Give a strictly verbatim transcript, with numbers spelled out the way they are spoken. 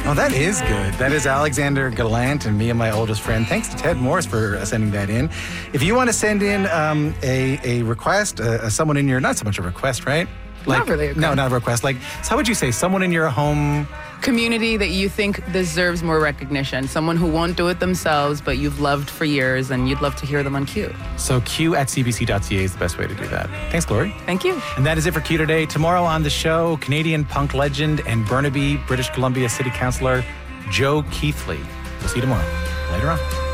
Oh, that is good. That is Alexander Gallant and me and my oldest friend. Thanks to Ted Morris for uh, sending that in. If you want to send in um, a, a request, uh, someone in your, not so much a request, right? Like, not really a request. No, not a request. Like, so how would you say someone in your home community that you think deserves more recognition? Someone who won't do it themselves, but you've loved for years and you'd love to hear them on Q. So Q at c b c dot c a is the best way to do that. Thanks, Glory. Thank you. And that is it for Q today. Tomorrow on the show, Canadian punk legend and Burnaby, British Columbia City Councillor Joe Keithley. We'll see you tomorrow. Later on.